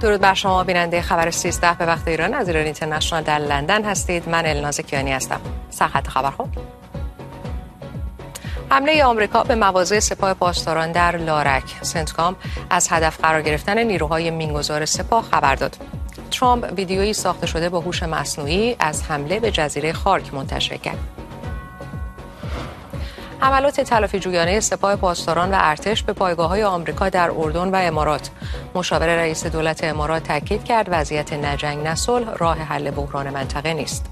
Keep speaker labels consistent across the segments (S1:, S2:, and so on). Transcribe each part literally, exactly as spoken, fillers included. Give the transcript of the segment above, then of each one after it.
S1: درود بر شما بیننده خبر سیزده به وقت ایران از ایران اینترنشنال در لندن هستید. من الناز کیانی هستم. سرخط خبرها: حمله آمریکا به مواضع سپاه پاسداران در لارک. سنتکام از هدف قرار گرفتن نیروهای مینگذار سپاه خبر داد. ترامپ ویدیویی ساخته شده با هوش مصنوعی از حمله به جزیره خارک منتشر کرد. حملات تلافی جویانه سپاه پاسداران و ارتش به پایگاه‌های آمریکا در اردن و امارات. مشاور رئیس دولت امارات تاکید کرد وضعیت نه جنگ نه صلح راه حل بحران منطقه نیست.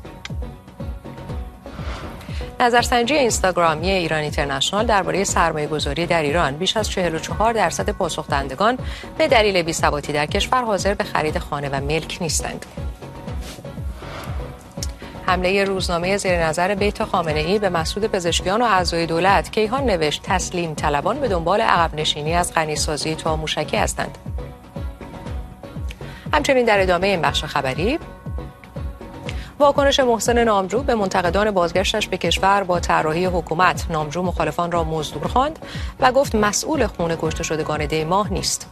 S1: نظرسنجی اینستاگرامی ایران اینترنشنال درباره سرمایه‌گذاری در ایران: بیش از چهل و چهار درصد پاسخ دهندگان به دلیل بی‌ثباتی در کشور حاضر به خرید خانه و ملک نیستند. حمله روزنامه زیر نظر بیت خامنه‌ای به مسعود پزشکیان و اعضای دولت. کیهان نوشت تسلیم طلبان به دنبال عقب نشینی از غنیسازی تا موشکی هستند. همچنین در ادامه این بخش خبری، واکنش محسن نامجو به منتقدان بازگشتش به کشور با طراحی حکومت. نامجو مخالفان را مزدور خواند و گفت مسئول خون کشته شدگان دی ماه نیست.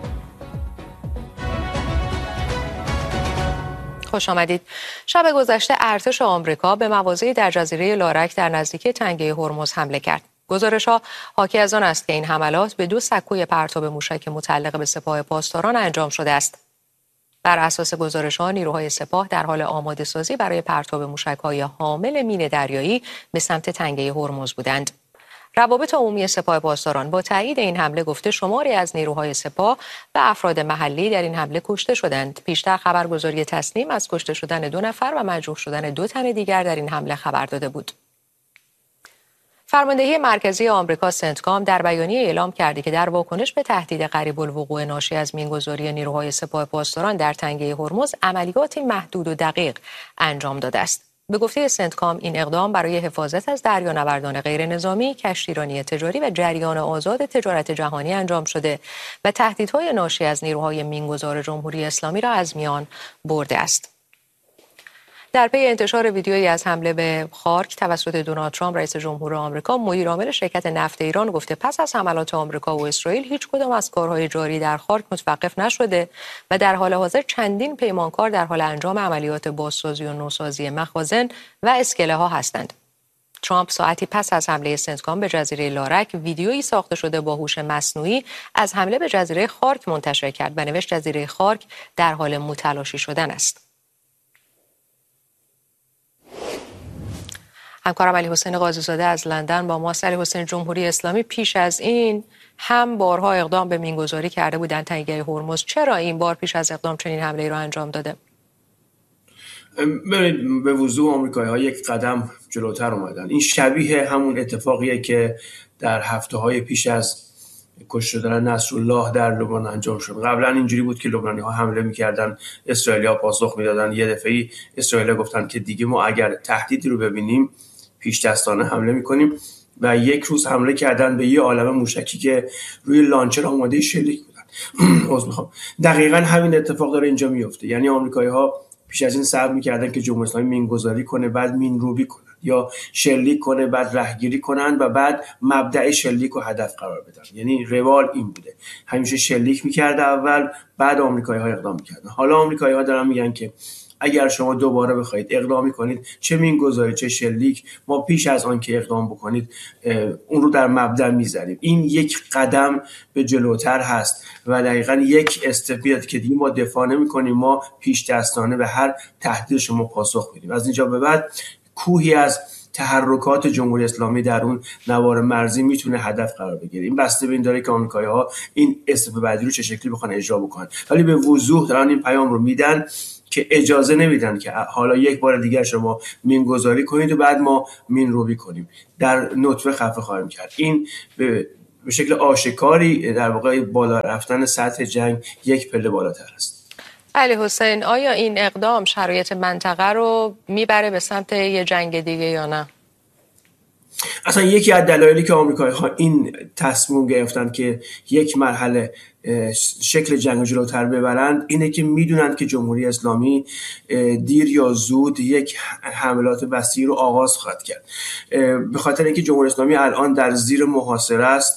S1: خوش آمدید. شب گذشته ارتش آمریکا به مواضعی در جزیره لارک در نزدیکی تنگه هرمز حمله کرد. گزارش‌ها حاکی از آن است که این حملات به دو سکوی پرتاب موشک متعلق به سپاه پاسداران انجام شده است. بر اساس گزارش‌ها نیروهای سپاه در حال آماده‌سازی برای پرتاب موشک‌های حامل مین دریایی به سمت تنگه هرمز بودند. روابط عمومی سپاه پاسداران با تایید این حمله گفته شماری از نیروهای سپاه و افراد محلی در این حمله کشته شدند. پیشتر خبرگزاری تسنیم از کشته شدن دو نفر و مجروح شدن دو تن دیگر در این حمله خبر داده بود. فرماندهی مرکزی آمریکا سنتکام در بیانیه اعلام کرده که در واکنش به تهدید قریب الوقوع ناشی از مینگذاری نیروهای سپاه پاسداران در تنگه هرمز عملیاتی محدود و دقیق انجام داده است. به گفته سنتکام این اقدام برای حفاظت از دریانوردان غیر نظامی، کشتیرانی تجاری و جریان آزاد تجارت جهانی انجام شده و تهدیدهای ناشی از نیروهای مینگذار جمهوری اسلامی را از میان برده است. در پی انتشار ویدیویی از حمله به خارک توسط دونالد ترامپ رئیس جمهور آمریکا، مدیرعامل شرکت نفت ایران گفته پس از حملات آمریکا و اسرائیل هیچ کدام از کارهای جاری در خارک متوقف نشده و در حال حاضر چندین پیمانکار در حال انجام عملیات بازسازی و نوسازی مخازن و اسکله ها هستند. ترامپ ساعتی پس از حمله سنتکام به جزیره لارک ویدیویی ساخته شده با هوش مصنوعی از حمله به جزیره خارک منتشر کرد و نوشت جزیره خارک در حال متلاشی شدن است. همکارم علی حسین قاضی زاده از لندن با ما. علی حسین، جمهوری اسلامی پیش از این هم بارها اقدام به مینگذاری کرده بودند تنگه هرمز. چرا این بار پیش از اقدام چنین حمله را انجام داده؟
S2: ببینید، به وضوح آمریکایی‌ها یک قدم جلوتر اومدن. این شبیه همون اتفاقیه که در هفته‌های پیش از کشته شدن نصرالله در لبنان انجام شد. قبلا اینجوری بود که لبنانی‌ها حمله می‌کردن، اسرائیلی‌ها پاسخ می‌دادن. یه دفعه‌ای اسرائیلی‌ها گفتن که دیگه ما اگر تهدیدی رو ببینیم پیش دستانه حمله می‌کنیم و یک روز حمله کردن به یه عالمه موشکی که روی لانچر آماده شلیک بودن. عذر می‌خوام. دقیقاً همین اتفاق داره اینجا میفته. یعنی آمریکایی‌ها پیش از این صبر می‌کردن که جمهوری اسلامی مینگذاری کنه، بعد مینروبی کنه یا شلیک کنه، بعد رهگیری کنن و بعد مبدأ شلیک رو هدف قرار بدن. یعنی روال این بوده، همیشه شلیک می‌کرده اول، بعد آمریکایی‌ها اقدام می‌کردن. حالا آمریکایی‌ها دارن میگن که اگر شما دوباره بخواید اقدامی کنید، چه مینگذاری چه شلیک، ما پیش از آن که اقدام بکنید اون رو در مبدأ می‌ذاریم. این یک قدم به جلوتر هست و دقیقاً یک استپیات که دیگه ما دفاع نمی‌کنیم، ما پیش دستانه به هر تهدید شما پاسخ میدیم. از اینجا به بعد کوهی از تحرکات جمهوری اسلامی در اون نوار مرزی میتونه هدف قرار بگیره. این بسته به این داره که آمریکایی‌ها این استفاده بعدی رو چه شکلی بخوان اجرا بکنن، ولی به وضوح دارن این پیام رو میدن که اجازه نمیدن که حالا یک بار دیگر شما مینگذاری کنید و بعد ما مین روبی کنیم، در نطفه خفه خواهیم کرد. این به به شکل آشکاری در واقع بالا رفتن سطح جنگ یک پله بالاتر است.
S1: علی حسین، آیا این اقدام شرایط منطقه رو میبره به سمت یه جنگ دیگه یا نه؟
S2: اصلا یکی از دلایلی که آمریکایی‌ها این تصمیم گرفتن که یک مرحله شکل جنگ جلوتر ببرند اینه که میدونند که جمهوری اسلامی دیر یا زود یک حملات وسیع رو آغاز خواهد کرد. به خاطر اینکه جمهوری اسلامی الان در زیر محاصره است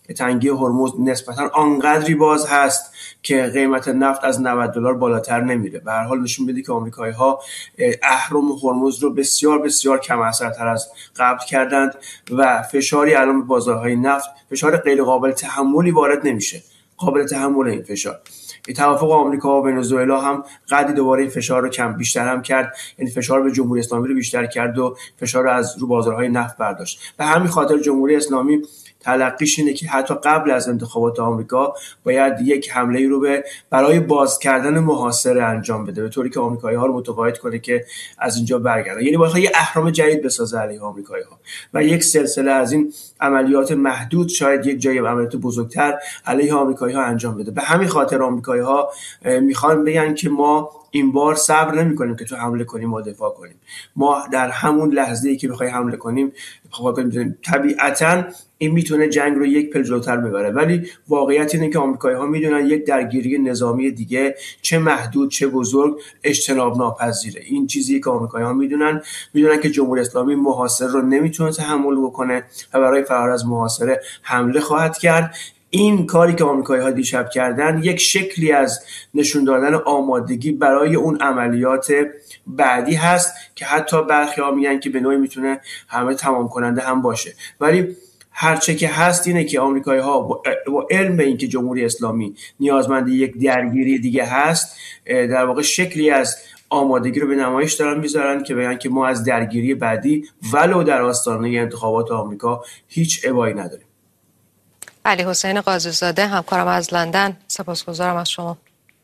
S2: تنگی هرمز نسبتا آنقدری باز هست که قیمت نفت از نود دلار بالاتر نمیره. به هر حال نشون میده که آمریکایی‌ها اهرم هرمز رو بسیار بسیار کم اثرتر از قبل کردند و فشاری الان به بازارهای نفت، فشار غیر قابل تحملی وارد نمیشه. قابل تحمل این فشار. این توافق آمریکا و ونزوئلا هم قدری دوباره این فشار رو کم بیشتر هم کرد، یعنی فشار به جمهوری اسلامی رو بیشتر کرد و فشار رو از رو بازارهای نفت برداشت. به همین خاطر جمهوری اسلامی تلقیش اینه که حتی قبل از انتخابات آمریکا باید یک حمله رو به برای باز کردن محاصره انجام بده، به طوری که آمریکایی‌ها رو متقاعد کنه که از اینجا برگردن. یعنی باید یه اهرم جدید بسازه علیه آمریکایی‌ها و یک سلسله از این عملیات محدود، شاید یک جای عملیات بزرگتر علیه آمریکایی‌ها انجام بده. به همین خاطر آمریکایی‌ها میخوان بگن که ما این بار صبر نمی‌کنیم که تو حمله کنیم ما دفاع کنیم. ما در همون لحظه‌ای که بخوای حمله کنیم دفاع کنیم. طبیعتاً این میتونه جنگ رو یک پل جلوتر ببره، ولی واقعیت اینه که آمریکایی‌ها میدونن یک درگیری نظامی دیگه چه محدود چه بزرگ اجتناب ناپذیره. این چیزی که آمریکایی‌ها میدونن میدونن که جمهوری اسلامی محاصره رو نمیتونه تحمل بکنه و برای فرار از محاصره حمله خواهد کرد. این کاری که آمریکایی‌ها دیشب کردن یک شکلی از نشون دادن آمادگی برای اون عملیات بعدی هست که حتی برخی‌ها میگن که به نوعی میتونه همه تمام کننده هم باشه. ولی هرچه که هست اینه که آمریکایی‌ها با علم به این که جمهوری اسلامی نیازمند یک درگیری دیگه هست، در واقع شکلی از آمادگی رو به نمایش دارن میذارن که بگن که ما از درگیری بعدی ولو در آستانه انتخابات آمریکا هیچ ابایی نداریم.
S1: علی حسین قاضی‌زاده، همکارم از لندن، سپاسگزارم از شما.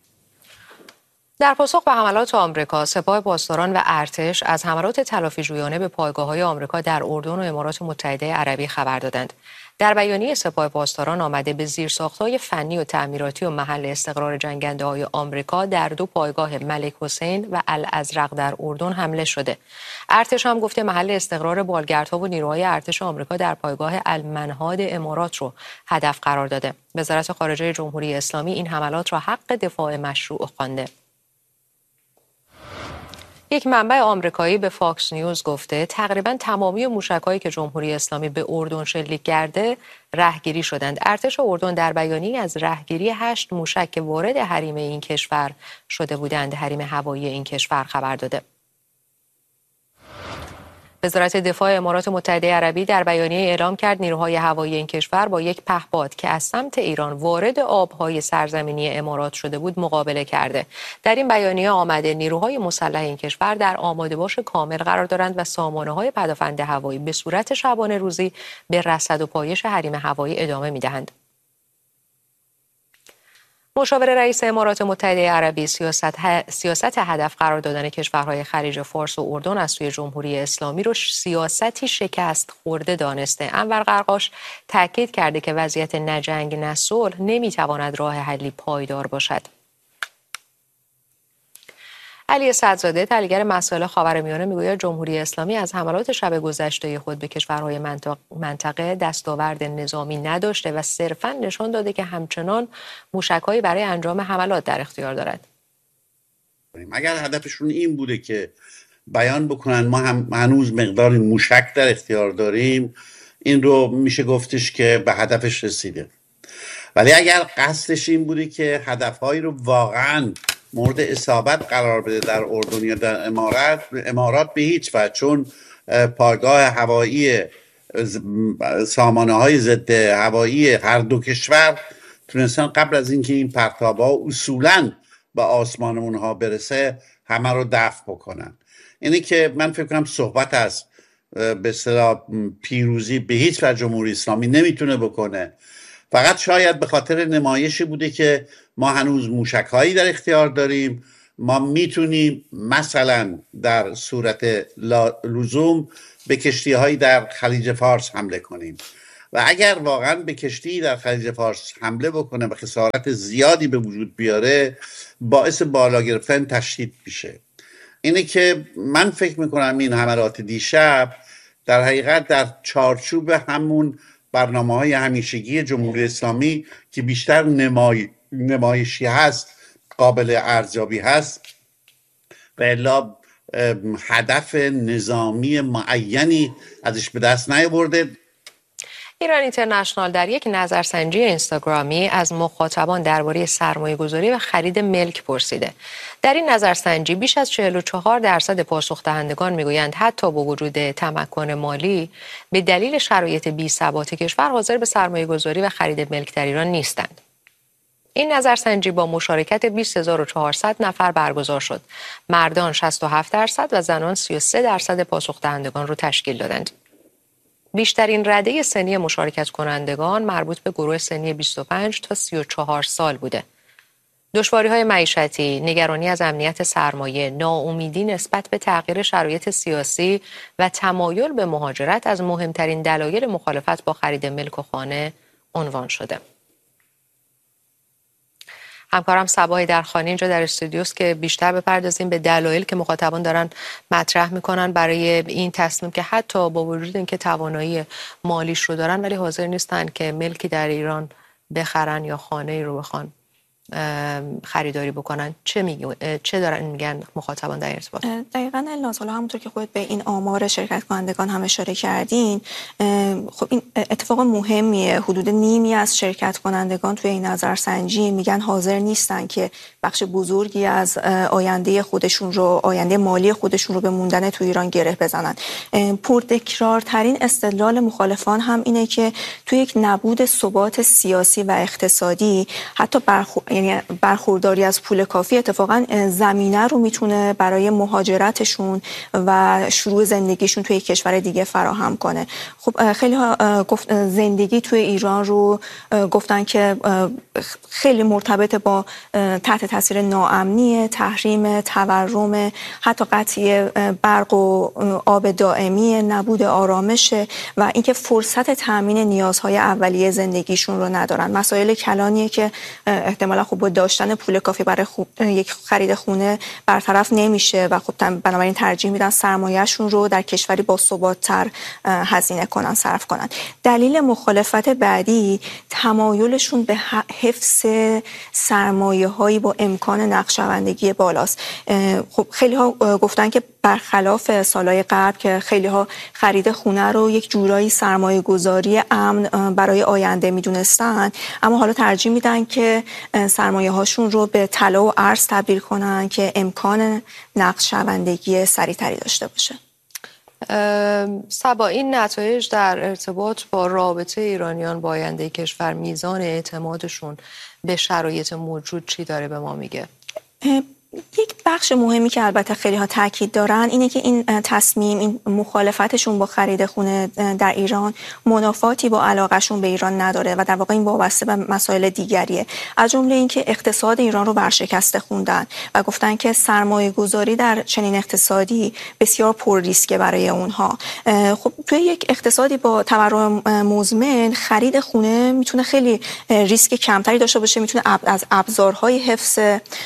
S1: در پاسخ به حملات آمریکا، سپاه پاسداران و ارتش از حملات تلافی‌جویانه به پایگاه‌های آمریکا در اردن و امارات متحده عربی خبر دادند. در بیانیه سپاه پاسداران آمده به زیرساخت‌های فنی و تعمیراتی و محل استقرار جنگنده‌های آمریکا در دو پایگاه ملک حسین و الازرق در اردن حمله شده. ارتش هم گفته محل استقرار بالگردها و نیروهای ارتش آمریکا در پایگاه المنهاد امارات رو هدف قرار داده. وزارت خارجه جمهوری اسلامی این حملات را حق دفاع مشروع خوانده. یک منبع آمریکایی به فاکس نیوز گفته تقریباً تمامی موشک‌هایی که جمهوری اسلامی به اردن شلیک کرده رهگیری شدند. ارتش اردن در بیانیه‌ای از رهگیری هشت موشک که وارد حریم این کشور شده بودند، حریم هوایی این کشور، خبر داده. وزارت دفاع امارات متحده عربی در بیانیه اعلام کرد نیروهای هوایی این کشور با یک پهپاد که از سمت ایران وارد آبهای سرزمینی امارات شده بود مقابله کرده. در این بیانیه آمده نیروهای مسلح این کشور در آماده‌باش کامل قرار دارند و سامانه‌های پدافند هوایی به صورت شبانه روزی به رصد و پایش حریم هوایی ادامه می‌دهند. مشاور رئیس امارات متحده عربی سیاست, سیاست هدف قرار دادن کشورهای خلیج فارس و اردن از سوی جمهوری اسلامی رو سیاستی شکست خورده دانسته. انور قرقاش تاکید کرده که وضعیت نه جنگ نه صلح نمیتواند راه حلی پایدار باشد. علی اسدزاده، تحلیلگر مسائل خاورمیانه، میگوید جمهوری اسلامی از حملات شب گذشته خود به کشورهای منطقه دستاورد نظامی نداشته و صرفاً نشان داده که همچنان موشک‌هایی برای انجام حملات در اختیار دارد.
S3: اگر هدفشون این بوده که بیان بکنن ما هم هنوز مقدار موشک در اختیار داریم، این رو میشه گفتش که به هدفش رسیده. ولی اگر قصدش این بوده که هدفهایی رو واقعاً مورد اصابت قرار بده در اردن یا در امارات امارات به هیچ وجه، چون پایگاه هوایی سامانه های ضد هوایی هر دو کشور تونستن قبل از اینکه این پرتاب‌ها اصولاً به آسمان اونها برسه همه رو دفع بکنن. اینه که من فکر کنم صحبت از به اصطلاح پیروزی به هیچ وجه جمهوری اسلامی نمیتونه بکنه، فقط شاید به خاطر نمایشی بوده که ما هنوز موشک‌هایی در اختیار داریم، ما میتونیم مثلا در صورت لزوم به کشتی‌هایی در خلیج فارس حمله کنیم و اگر واقعا به کشتی در خلیج فارس حمله بکنه و خسارت زیادی به وجود بیاره، باعث بالا گرفتن تشدید میشه. اینه که من فکر میکنم این حملات دیشب در حقیقت در چارچوب همون برنامه‌های همیشگی جمهوری اسلامی که بیشتر نمای... نمایشی هست، قابل ارزیابی هست و الا هدف نظامی معینی ازش به دست نیاورده.
S1: ایران اینترنشنال در یک نظرسنجی اینستاگرامی از مخاطبان درباره سرمایه‌گذاری و خرید ملک پرسیده. در این نظرسنجی بیش از چهل و چهار درصد پاسخ دهندگان میگویند حتی با وجود تمکن مالی به دلیل شرایط بی‌ثبات کشور حاضر به سرمایه‌گذاری و خرید ملک در ایران نیستند. این نظرسنجی با مشارکت بیست هزار و چهارصد نفر برگزار شد. مردان شصت و هفت درصد و زنان سی و سه درصد پاسخ دهندگان را تشکیل دادند. بیشترین رده سنی مشارکت کنندگان مربوط به گروه سنی بیست و پنج تا سی و چهار سال بوده. دشواری‌های معیشتی، نگرانی از امنیت سرمایه، ناامیدی نسبت به تغییر شرایط سیاسی و تمایل به مهاجرت از مهمترین دلایل مخالفت با خرید ملک و خانه عنوان شده. همکارم صبا هیدرخانی اینجا در استودیوست که بیشتر بپردازیم به دلایل که مخاطبان دارن مطرح میکنن برای این تصمیم که حتی با وجود اینکه توانایی مالیش رو دارن ولی حاضر نیستن که ملکی در ایران بخرن یا خانه‌ای رو بخوان خریداری بکنن. چه میگن چه دارن میگن مخاطبان در ارتباط؟
S4: دقیقاً الناس، حالا همونطور که خودت به این آمار شرکت کنندگان هم اشاره کردین، خب این اتفاق مهمیه. حدود نیمی از شرکت کنندگان توی این نظرسنجی میگن حاضر نیستن که بخش بزرگی از آینده خودشون رو، آینده مالی خودشون رو به موندن تو ایران گره بزنن. پرتکرارترین استدلال مخالفان هم اینه که توی یک نبود ثبات سیاسی و اقتصادی حتی برخو... یعنی برخورداری از پول کافی اتفاقا زمینه رو میتونه برای مهاجرتشون و شروع زندگیشون توی کشور دیگه فراهم کنه. خب خیلی ها گفت زندگی توی ایران رو گفتن که خیلی مرتبط با تحت تاثیر ناامنی، تحریم، تورم، حتی قطعی برق و آب دائمی، نبود آرامش و اینکه فرصت تامین نیازهای اولیه زندگیشون رو ندارن. مسائل کلانیه که احتمالا خب با داشتن پول کافی برای خو... یک خرید خونه برطرف نمیشه و خب بنابراین ترجیح میدن سرمایه‌شون رو در کشوری با ثبات‌تر هزینه کنن، صرف کنن. دلیل مخالفت بعدی تمایلشون به حفظ سرمایه‌هایی با امکان نقشه‌بندی بالاست. خب خیلی ها گفتن که برخلاف سالهای قبل که خیلی ها خرید خونه رو یک جورایی سرمایه گذاری امن برای آینده میدونستن، اما حالا ترجیح میدن که سرمایه هاشون رو به طلا و ارز تبدیل کنن که امکان نقشه‌بندی سریع‌تری داشته باشه.
S1: صبا، این نتایج در ارتباط با رابطه ایرانیان با آینده کشور، میزان اعتمادشون به شرایط موجود چی داره به ما میگه؟
S4: یک بخش مهمی که البته خیلی ها تاکید دارن اینه که این تصمیم، این مخالفتشون با خرید خونه در ایران منافاتی با علاقهشون به ایران نداره و در واقع این وابسته به مسائل دیگریه. از جمله اینکه اقتصاد ایران رو ورشکسته خوندن و گفتن که سرمایه گذاری در چنین اقتصادی بسیار پر ریسکه برای اونها. خب توی یک اقتصادی با تورم مزمن خرید خونه میتونه خیلی ریسک کمتری داشته باشه، میتونه از ابزارهای حفظ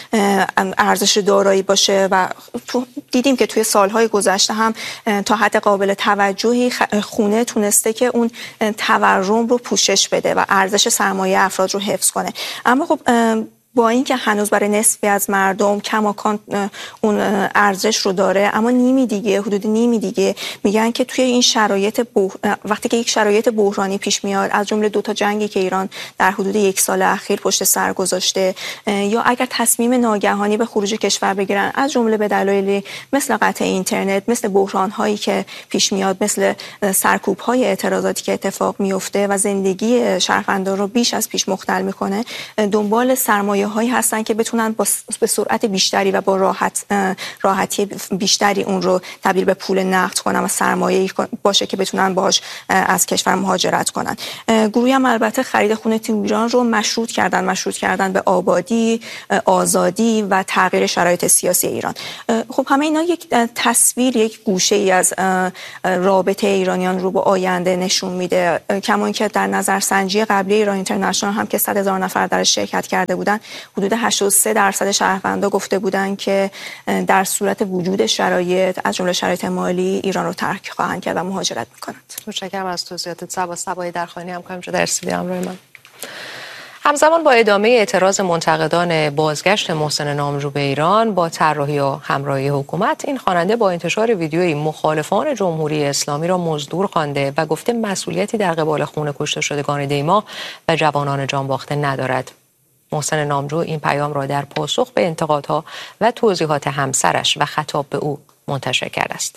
S4: ارزش دارایی باشه و تو دیدیم که توی سالهای گذشته هم تا حد قابل توجهی خونه تونسته که اون تورم رو پوشش بده و ارزش سرمایه افراد رو حفظ کنه. اما خب با اینکه هنوز برای نصفی از مردم کماکان اون ارزش رو داره، اما نیمی دیگه، حدود نیمی دیگه میگن که توی این شرایط بح... وقتی که یک شرایط بحرانی پیش میاد، از جمله دو تا جنگی که ایران در حدود یک سال اخیر پشت سر گذاشته، یا اگر تصمیم ناگهانی به خروج کشور بگیرن، از جمله به دلایلی مثل قطع اینترنت، مثل بحران هایی که پیش میاد، مثل سرکوب های اعتراضاتی که اتفاق میفته و زندگی شهروندان رو بیش از پیش مختل میکنه، دنبال سرمایه هایی هستن که بتونن با به سرعت بیشتری و با راحت راحتی بیشتری اون رو تبدیل به پول نقد کنن و سرمایه‌ای باشه که بتونن باهاش از کشور مهاجرت کنن. گروهی هم البته خرید خونه تو ایران رو مشروط کردن مشروط کردن به آبادی، آزادی و تغییر شرایط سیاسی ایران. خب همه اینا یک تصویر، یک گوشه‌ای از رابطه ایرانیان رو با آینده نشون میده. کما اینکه در نظرسنجی قبلی ایران اینترنشنال هم که صد هزار نفر درش شرکت کرده بودن، حدود هشتاد و سه درصد شهروندان گفته بودند که در صورت وجود شرایط از جمله شرایط مالی ایران رو ترک خواهند کرد و مهاجرت میکنند.
S1: متشکرم از توضیحاتت صبا. صبا هیدرخانی هم کنم در استودیو همراه من. همزمان با ادامه اعتراض منتقدان بازگشت محسن نامجو به ایران با طراحی و همراهی حکومت، این خواننده با انتشار ویدیویی مخالفان جمهوری اسلامی را مزدور خوانده و گفته مسئولیتی در قبال خون کشته شدگان دیما و جوانان جانباخته ندارد. محسن نامجو این پیام را در پاسخ به انتقادها و توضیحات همسرش و خطاب به او منتشر کرده است.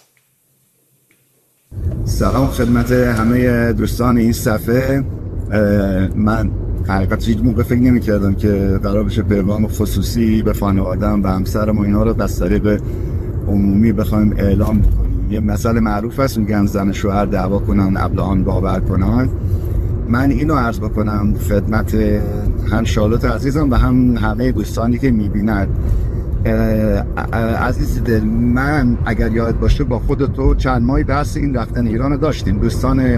S5: سلام خدمت همه دوستان این صفحه. من حقیقت هیچ موقع فکر نمی کردم که قرار بشه پیغام خصوصی به خانواده‌ام و همسرم و اینا رو از طریق عمومی بخوایم اعلام کنیم. یه مسئله معروف است، میگن زن شوهر دعوا کنن ابلهان باور کنن. من اینو عرض بکنم خدمت هم شالوت عزیزم و هم همه دوستانی که میبینن. عزیز دل، من اگر یاد باشه با خودتو چند ماهی بحث این رفتن ایران داشتیم. دوستان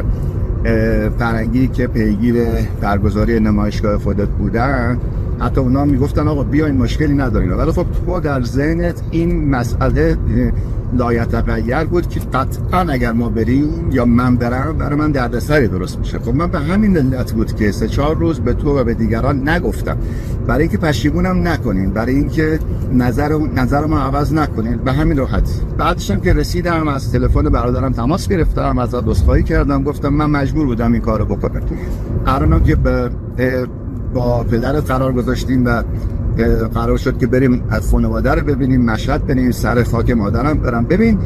S5: فرنگی که پیگیر برگزاری نمایشگاه خودت بودن حتی اونا میگفتن آقا بیاین مشکلی ندارین، ولی خب تو در ذهنت این مسئله لایتغیر بود که قطعا اگر ما بریم یا من برم برای من دردسری درست میشه. خب من به همین علت بود که سه چهار روز به تو و به دیگران نگفتم، برای اینکه پشیمونم نکنین، برای اینکه نظر نظر ما عوض نکنین، به همین راحتی. بعدش هم که رسیدم از تلفن برادرم تماس گرفتم، ازش عذرخواهی کردم، گفتم من مجبور بودم این کارو بکنم. الانم که به با پدرت قرار گذاشتیم و قرار شد که بریم از خانواده رو ببینیم، مشهد بریم، سر خاک مادرم برم. ببین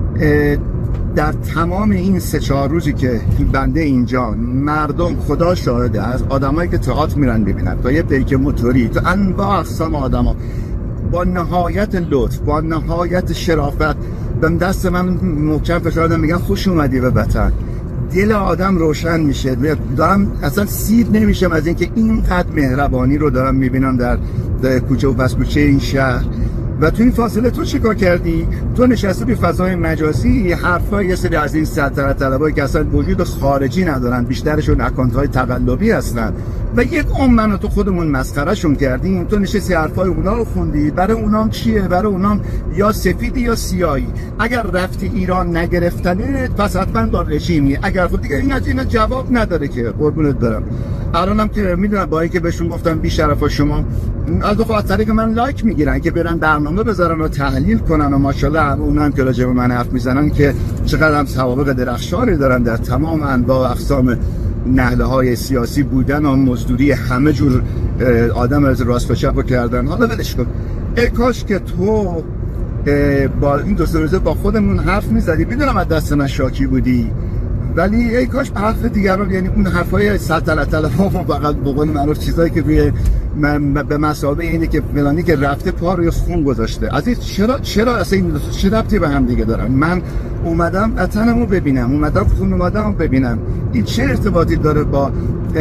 S5: در تمام این سه چهار روزی که بنده اینجا، مردم خدا شاهده از آدمایی که تئاتر میرن ببینن تا یه پیک موتوری تو انواع اقسام آدما با نهایت لطف، با نهایت شرافت به دست من محکم فشار دادن، میگن خوش اومدی به وطن. دل آدم روشن میشه. دارم اصلا سیر نمیشم از اینکه اینقدر مهربانی رو دارم میبینم در, در کوچه و پس کوچه این شهر. و تو این فاصله تو چیکار کردی؟ تو نشسته بی فضای مجازی حرفای یه سری از این سلطنت طلبایی که اصلا وجود خارجی ندارن، بیشترشون اکانت های تقلبی هستن و یک عمر من و تو خودمون مسخرهشون کردیم. تو نشستی حرفای اونا رو خوندی. برای اونام چیه؟ برای اونام یا سفیدی یا سیاهی. اگر رفتی ایران نگرفتنه پس حتما با رژیمی. اگر خود دیگه این از اینا جواب نداره که قربونت برم. الانم که میدونم با اینکه بهشون گفتم بی شرفا شما از خاطر طریق من لایک میگیرن که برن برنامه بذارن و تحلیل کنن و ماشاءالله اونم که راجع به من حرف میزنن که چقدر هم سوابق درخشانی دارن در تمام انواع و اقسام نهله های سیاسی بودن و مزدوری همه جور آدم از راست و چپ کردن. حالا ولش کن. ای کاش که تو با این دو سه روزه با خودمون حرف میزدی. میدونم از دست من شاکی بودی، ولی ای کاش به حرف دیگران، یعنی اون حرفای سلطنت طلبها و فقط به قول معروف چیزایی که روی به مثابه اینه که فلانی که رفته پا روی خون گذاشته. عزیز چرا چرا اصلا این چه ربطی به هم دیگه دارن؟ من اومدم وطنمو ببینم، اومدم خانواده‌مو ببینم. این چه ارتباطی داره با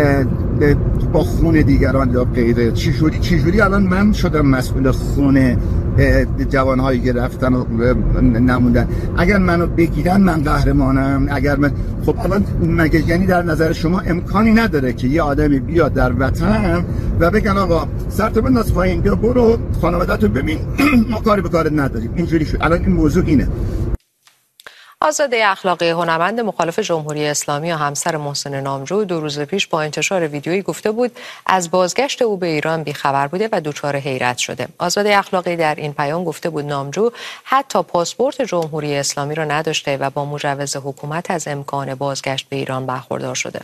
S5: با خون دیگران یا غیره؟ چجوری چجوری الان من شدم مسئول خون جوانهایی که رفتن و نموندن؟ اگر منو بگیرن من قهرمانم. اگر من خب الان مگه یعنی در نظر شما امکانی نداره که یه آدمی بیاد در وطن و بگن آقا سرتو بنداز پایین، بیا برو خانواده‌تو ببین، ما کاری به کارت نداریم؟ اینجوری شد. الان این موضوع اینه.
S1: آزاده اخلاقی، هنرمند مخالف جمهوری اسلامی و همسر محسن نامجو، دو روز پیش با انتشار ویدیویی گفته بود از بازگشت او به ایران بیخبر بوده و دچار حیرت شده. آزاده اخلاقی در این پیام گفته بود نامجو حتی پاسپورت جمهوری اسلامی را نداشته و با مجوز حکومت از امکان بازگشت به ایران برخوردار شده.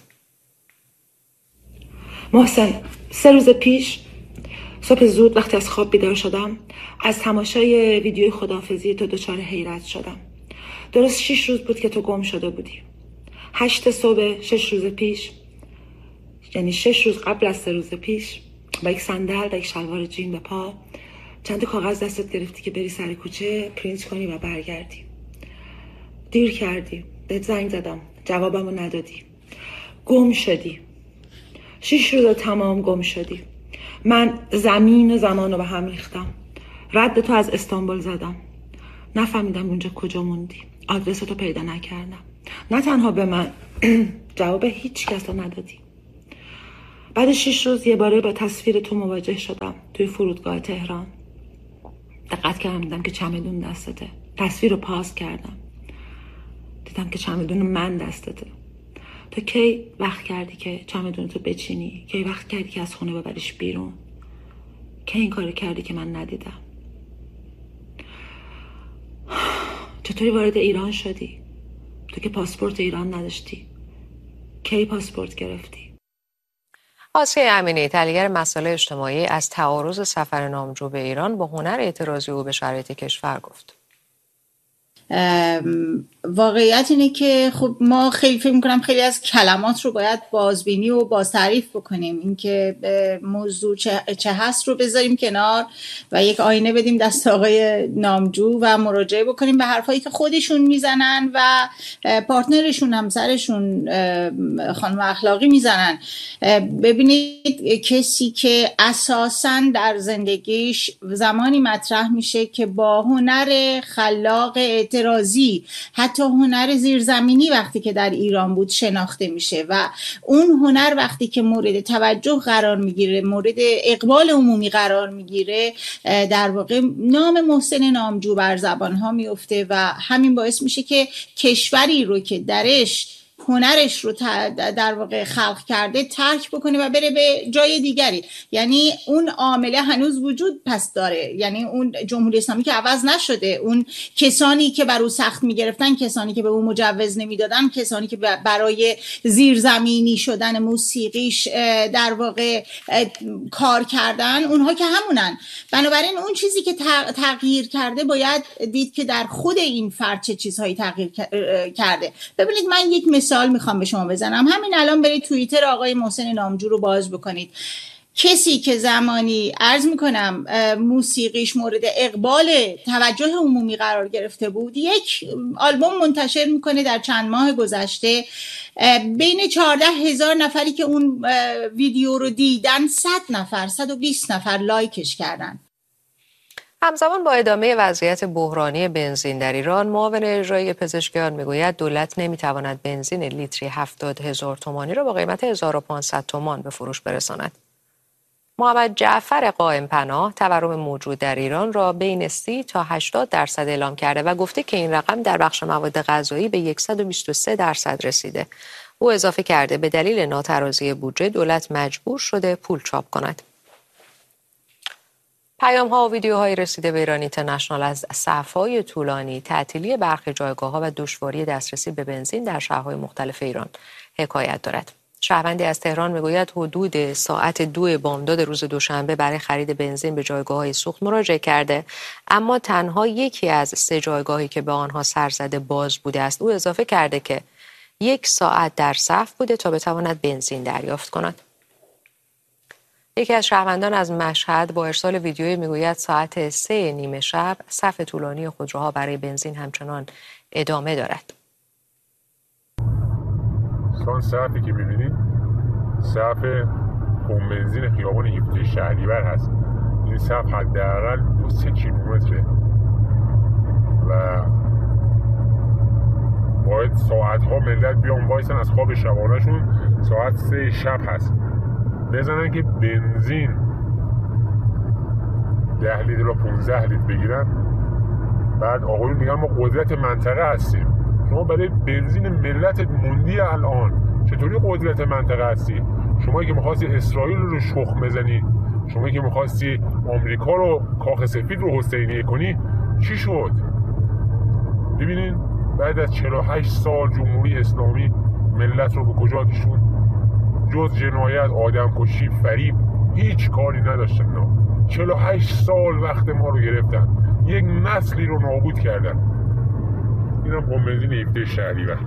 S6: محسن، سه روز پیش صبح زود وقتی از خواب بیدار شدم، از تماشای ویدیوی خداحافظی تو دچار حیرت شدم. درست شش روز بود که تو گم شده بودی. هشت صبح شش روز پیش، یعنی شش روز قبل از سه روز پیش، با یک صندل و یک شلوار جین به پا، چند کاغذ دستت گرفتی که بری سر کوچه پرینت کنی و برگردی. دیر کردی، بهت زنگ زدم، جوابمو ندادی، گم شدی. شش روز تمام گم شدی. من زمین و زمان رو به هم ریختم. رد تو از استانبول زدم. نفهمیدم اونجا کجا موندی. آدرس تو پیدا نکردم. نه تنها به من، جواب هیچ کس رو ندادی. بعد شش روز یه باره با تصویر تو مواجه شدم توی فرودگاه تهران. دقت کردم دیدم که چمدون دستته. تصویر رو پاس کردم. دیدم که چمدون من دستته. تو کی وقت کردی که چمدونتو بچینی؟ کی وقت کردی که از خونه ببریش بیرون؟ کی این کارو کردی که من ندیدم؟ چطوری وارد ایران شدی؟ تو که پاسپورت ایران نداشتی. کی پاسپورت گرفتی؟
S1: آسیه امینی، تحلیلگر مسائل اجتماعی، از تعارض سفر نامجو به ایران با هنر اعتراضی او به شرایط کشور گفت.
S7: واقعیت اینه که خب ما خیلی فکر می‌کنم خیلی از کلمات رو باید بازبینی و بازتعریف بکنیم. اینکه موضوع چه, چه هست رو بذاریم کنار و یک آینه بدیم دست آقای نامجو و مراجعه بکنیم به حرفایی که خودشون میزنن و پارتنرشون، همسرشون، خانم اخلاقی میزنن. ببینید کسی که اساساً در زندگیش زمانی مطرح میشه که با هنر خلاق اعتراضی، حتی هنر زیرزمینی وقتی که در ایران بود شناخته میشه و اون هنر وقتی که مورد توجه قرار میگیره، مورد اقبال عمومی قرار میگیره، در واقع نام محسن نامجو بر زبانها میفته و همین باعث میشه که کشوری رو که درش هنرش رو در واقع خلق کرده ترک بکنه و بره به جای دیگری. یعنی اون عامله هنوز وجود پس داره، یعنی اون جمهوری اسلامی که عوض نشده، اون کسانی که بر او سخت میگرفتن، کسانی که به او مجوز نمیدادن، کسانی که برای زیرزمینی شدن موسیقیش در واقع کار کردن، اونها که همونن. بنابراین اون چیزی که تغییر کرده باید دید که در خود این فرد چه چیزهایی تغییر کرده. ببینید من یک مثال میخوام به شما بزنم. همین الان برید توییتر آقای محسن نامجو رو باز بکنید. کسی که زمانی عرض میکنم موسیقیش مورد اقبال توجه عمومی قرار گرفته بود، یک آلبوم منتشر میکنه در چند ماه گذشته، بین چهارده هزار نفری که اون ویدیو رو دیدن، صد نفر، صد و بیست نفر لایکش کردن.
S1: همزمان با ادامه وضعیت بحرانی بنزین در ایران، معاون اجرایی پزشکیان میگوید دولت نمیتواند بنزین لیتری هفتاد هزار تومانی را با قیمت هزار و پانصد تومان به فروش برساند. محمد جعفر قائم پناه تورم موجود در ایران را بین سی تا هشتاد درصد اعلام کرده و گفته که این رقم در بخش مواد غذایی به صد و بیست و سه درصد رسیده. او اضافه کرده به دلیل ناترازی بودجه دولت مجبور شده پول چاپ کند. پیام‌ها و ویدیوهای رسیده به ایران اینترنشنال از صف‌های طولانی، تعطیلی برخی جایگاه‌ها و دشواری دسترسی به بنزین در شهرهای مختلف ایران حکایت دارد. شهروندی از تهران میگوید حدود ساعت دو بامداد روز دوشنبه برای خرید بنزین به جایگاه‌های سوخت مراجعه کرده، اما تنها یکی از سه جایگاهی که به آنها سر زده باز بوده است. او اضافه کرده که یک ساعت در صف بوده تا بتواند بنزین دریافت کند. یکی از شهروندان از مشهد با ارسال ویدیویی میگوید ساعت سه نیمه شب صف طولانی خودروها برای بنزین همچنان ادامه دارد.
S8: سان صفی که میبینید صف پمپ بنزین خیابان هفده شهریور هست. این صف حداقل دو سه کیلومتره و باید ساعتها ملت بیان وایسن از خواب شبانهشون ساعت سه شب هست بزنن که بنزین ده لیتر و پونزده لیتر بگیرن. بعد آقایون میگن ما قدرت منطقه هستیم. شما برای بنزین ملت موندی الان چطوری قدرت منطقه هستی؟ شما که میخواستی اسرائیل رو شخم بزنی، شما که میخواستی آمریکا رو کاخ سفید رو حسینیه کنی، چی شد؟ ببینین بعد از چهل و هشت سال جمهوری اسلامی ملت رو به کجا کشوند؟ جز جنایت، آدمکشی، فریب هیچ کاری نداشتن. چهل و هشت سال وقت ما رو گرفتن، یک نسلی رو نابود کردن. اینم بنزین هفده شهریور.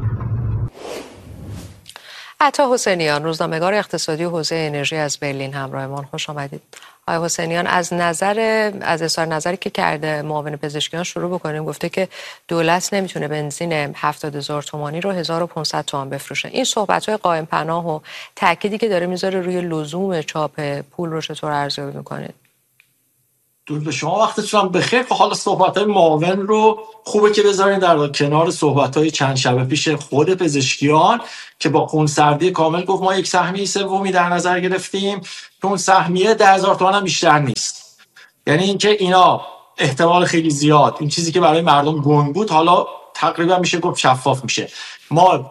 S1: عطا حسینیان، روزنامه‌نگار اقتصادی و حوزه انرژی از برلین همراهمان، خوش آمدید. آقای حسینیان، از نظر از اظهار نظری که کرده معاون پزشکیان شروع بکنیم. گفته که دولت نمیتونه بنزین هفتاد هزار تومانی رو هزار و پانصد تومان بفروشه. این صحبت‌های قائم پناه و تأکیدی که داره میذاره روی لزوم چاپ پول رو چطور ارزیابی میکنید؟
S9: درود به شما، وقتتون بخیر. حالا صحبت‌های معاون رو خوبه که بذارین در کنار صحبت‌های چند شب پیش خود پزشکیان که با خونسردی کامل گفت ما یک سهمیه سومی در نظر گرفتیم که اون سهمیه ده هزار تومان هم بیشتر نیست. یعنی اینکه اینا احتمال خیلی زیاد این چیزی که برای مردم گنگ بود حالا تقریبا میشه گفت شفاف میشه. ما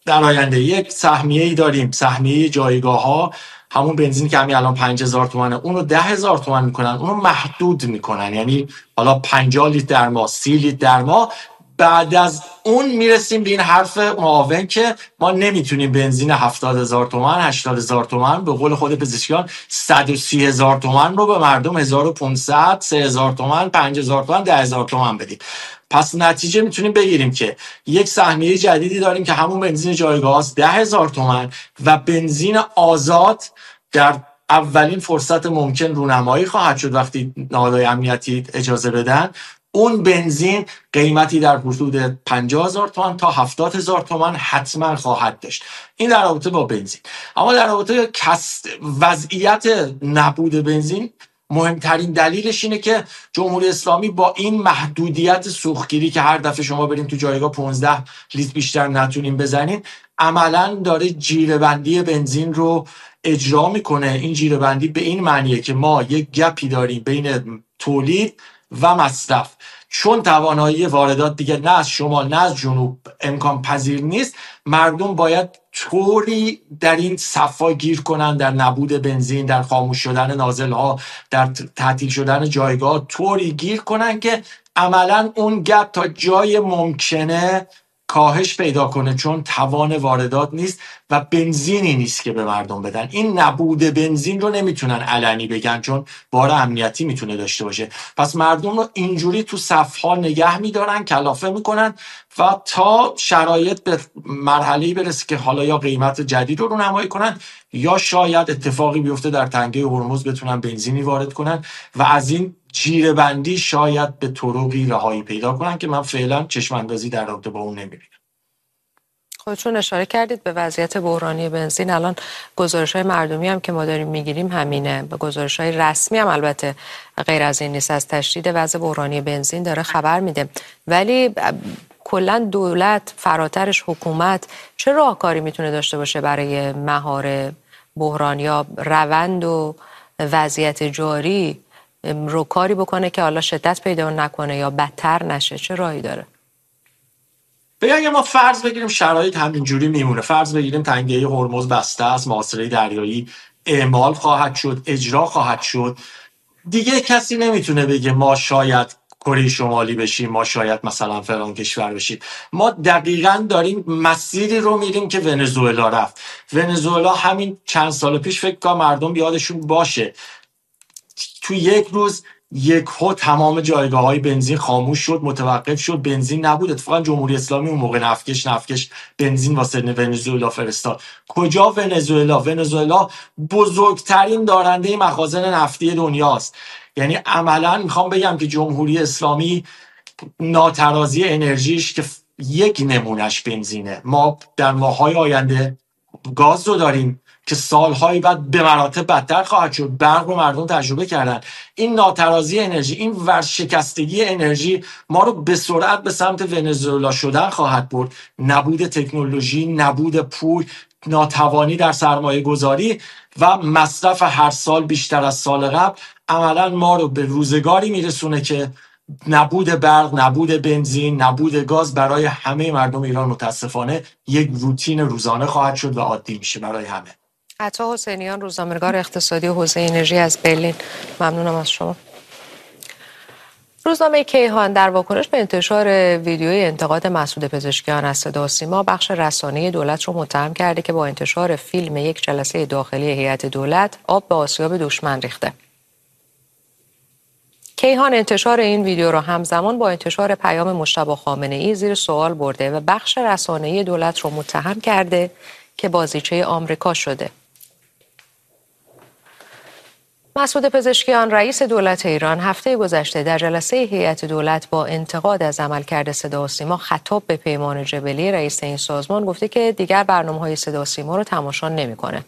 S9: در آینده یک سهمیه‌ای داریم، سهمیه جایگاه ها، همون بنزین که همین الان پنج هزار تومنه اونو ده هزار تومن میکنن، اونو محدود میکنن، یعنی حالا پنجاه لیتر در ماه، سی لیتر در ماه. بعد از اون میرسیم به این حرف معاون که ما نمیتونیم بنزین هفتاد هزار تومن، هشتاد هزار تومن، به قول خود پزشکیان صد و سی هزار تومن رو به مردم هزار و پانصد، سه هزار تومن، پنج هزار تومن، ده هزار تومن بدیم. پس نتیجه میتونیم بگیریم که یک سهمیه جدیدی داریم که همون بنزین جایگاه است، ده هزار تومن، و بنزین آزاد در اولین فرصت ممکن رونمایی خواهد شد وقتی نهادهای امنیتی اجازه بدن. اون بنزین قیمتی در حدود پنجاه هزار تومان تا هفتاد هزار تومان حتما خواهد داشت. این در رابطه با بنزین. اما در رابطه کس وضعیت نبود بنزین، مهمترین دلیلش اینه که جمهوری اسلامی با این محدودیت سوختگیری که هر دفعه شما بریم تو جایگاه پانزده لیتر بیشتر نتونیم بزنین، عملا داره جیره‌بندی بنزین رو اجرا میکنه. این جیره‌بندی به این معنیه که ما یک گپی داریم بین تولید و مصرف، چون توانایی واردات دیگه نه از شمال نه از جنوب امکان پذیر نیست، مردم باید طوری در این صفا گیر کنن، در نبود بنزین، در خاموش شدن نازل ها، در تعطیل شدن جایگاه، طوری گیر کنن که عملا اون گپ تا جای ممکنه کاهش پیدا کنه، چون توان واردات نیست و بنزینی نیست که به مردم بدن. این نبود بنزین رو نمیتونن علنی بگن چون بار امنیتی میتونه داشته باشه. پس مردم رو اینجوری تو صفها نگه میدارن، کلافه میکنن و تا شرایط به مرحله‌ای برسه که حالا یا قیمت جدید رو رونمایی کنن یا شاید اتفاقی بیفته در تنگه هرمز بتونن بنزینی وارد کنن و از این جیره بندی شاید به طرقی رهایی پیدا کنن که من فعلا چشم اندازی در رابطه با اون نمیبینم.
S1: خودتون اشاره کردید به وضعیت بحرانی بنزین. الان گزارش‌های مردمی هم که ما داریم میگیریم همینه، به گزارش‌های رسمی هم البته غیر از این نیست، از تشدید وضع بحرانی بنزین داره خبر میده. ولی کلا دولت فراترش حکومت چه راهکاری میتونه داشته باشه برای مهار بحران یا روند و وضعیت جاری رو کاری بکنه که حالا شدت پیدا نکنه یا بدتر نشه؟ چه راهی داره؟
S9: بگم اگه ما فرض بگیریم شرایط همینجوری میمونه، فرض بگیریم تنگه هرمز بسته است، محاصره دریایی اعمال خواهد شد، اجرا خواهد شد، دیگه کسی نمیتونه بگه ما شاید کره شمالی بشیم، ما شاید مثلا فلان کشور بشیم. ما دقیقاً داریم مسیری رو میریم که ونزوئلا رفت. ونزوئلا همین چند سال پیش فکر کنم مردم یادشون باشه تو یک روز یک ها تمام جایگاه های بنزین خاموش شد، متوقف شد، بنزین نبود. اتفاقا جمهوری اسلامی اون موقع نفکش نفکش بنزین واسه ونزوئلا فرستاد. کجا ونزوئلا؟ ونزوئلا بزرگترین دارنده مخازن نفتی دنیاست. یعنی عملا میخوام بگم که جمهوری اسلامی ناترازی انرژیش که یک نمونش بنزینه. ما در ماهای آینده گاز رو داریم که سالهای بعد به مراتب بدتر خواهد شد. برق رو مردم تجربه کردن. این ناترازی انرژی، این ورشکستگی انرژی ما رو به سرعت به سمت ونزوئلا شدن خواهد برد. نبود تکنولوژی، نبود پول، ناتوانی در سرمایه گذاری و مصرف هر سال بیشتر از سال قبل عملا ما رو به روزگاری میرسونه که نبود برق، نبود بنزین، نبود گاز برای همه مردم ایران متاسفانه یک روتین روزانه خواهد شد و عادی میشه برای همه.
S1: عطا حسینیان، روزنامه‌نگار اقتصادی و حوزه انرژی از برلین، ممنونم از شما. روزنامه کیهان در واکنش به انتشار ویدیوی انتقاد مسعود پزشکیان از صدا و سیما، بخش رسانه‌ای دولت رو متهم کرده که با انتشار فیلم یک جلسه داخلی هیئت دولت آب به آسیاب دشمن ریخته. کیهان انتشار این ویدیو را همزمان با انتشار پیام مجتبی خامنه‌ای زیر سوال برده و بخش رسانه‌ای دولت را متهم کرده که بازیچه آمریکا شده. مسعود پزشکیان، رئیس دولت ایران، هفته گذشته در جلسه هیئت دولت با انتقاد از عملکرد صدا و سیما خطاب به پیمان جبلی، رئیس این سازمان، گفته که دیگر برنامه‌های صدا و سیما رو تماشا نمی‌کنه.